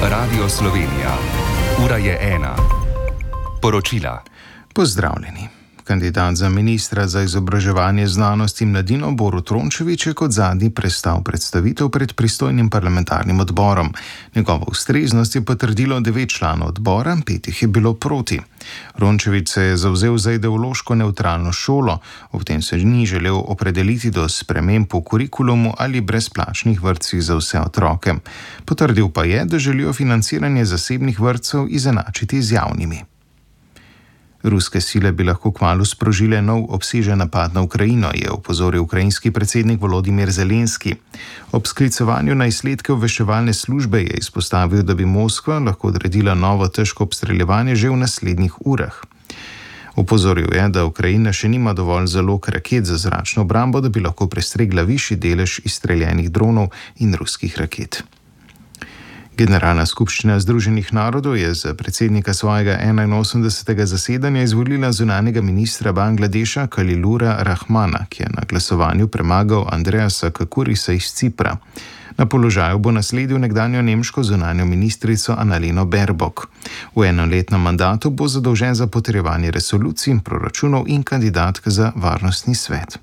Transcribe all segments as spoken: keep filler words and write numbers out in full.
Radio Slovenija. Ura je ena. Poročila. Pozdravljeni. Kandidat za ministra za izobraževanje, znanost in mladino Borut Rončević je kot zadnji prestal predstavitev pred pristojnim parlamentarnim odborom. Njegovo ustreznost je potrdilo devet članov odbora, pet jih je bilo proti. Rončević se je zavzel za ideološko nevtralno šolo, ob tem se ni želel opredeliti do sprememb v kurikulumu ali brezplačnih vrtcih za vse otroke. Potrdil pa je, da želijo financiranje zasebnih vrtcev izenačiti z javnimi. Ruske sile bi lahko kmalu sprožile nov obsežen napad na Ukrajino, je opozoril ukrajinski predsednik Volodimir Zelenski. Ob sklicovanju na izsledke obveščevalne službe je izpostavil, da bi Moskva lahko odredila novo težko obstreljevanje že v naslednjih urah. Opozoril je, da Ukrajina še nima dovolj zalog raket za zračno obrambo, da bi lahko prestregla višji delež izstreljenih dronov in ruskih raket. Generalna skupščina Združenih narodov je za predsednika svojega enainosemdesetega zasedanja izvolila zunanjega ministra Bangladeša Khalilura Rahmana, ki je na glasovanju premagal Andreasa Kakurisa iz Cipra. Na položaju bo nasledil nekdanjo nemško zunanjo ministrico Annaleno Baerbock. V enoletnem mandatu bo zadolžen za potrjevanje resolucij, proračunov in kandidatk za varnostni svet.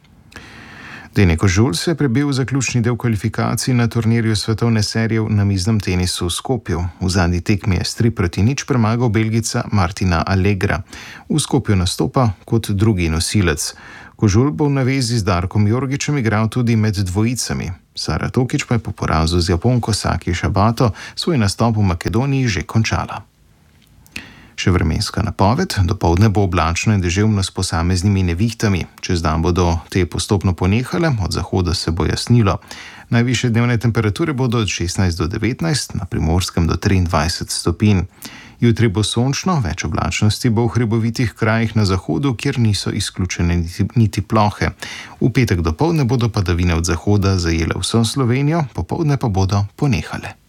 Denis Kožul se je prebil v zaključni del kvalifikacij na turnirju svetovne serije v namiznem tenisu v Skopju. V zadnji tekmi je s tri proti nič premagal Belgica Martina Allegra. V Skopju nastopa kot drugi nosilec. Kožul bo v navezi z Darkom Jorgičem igral tudi med dvojicami. Sara Tokić pa je po porazu z Japonko Saki Shabato svoj nastop v Makedoniji že končala. Še vremenska napoved, dopoldne bo oblačno in deževno s posameznimi nevihtami. Čez dan bodo te postopno ponehale, od zahoda se bo jasnilo. Najvišje dnevne temperature bodo od šestnajst do devetnajst, na Primorskem do triindvajset stopinj. Jutri bo sončno, več oblačnosti bo v hribovitih krajih na zahodu, kjer niso izključene niti, niti plohe. V petek dopoldne bodo padavine od zahoda zajele vso Slovenijo, popoldne pa bodo ponehale.